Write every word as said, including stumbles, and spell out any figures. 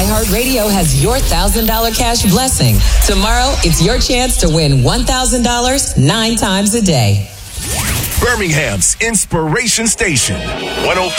iHeartRadio has your one thousand dollars cash blessing. Tomorrow, it's your chance to win one thousand dollars nine times a day. Birmingham's Inspiration Station, one oh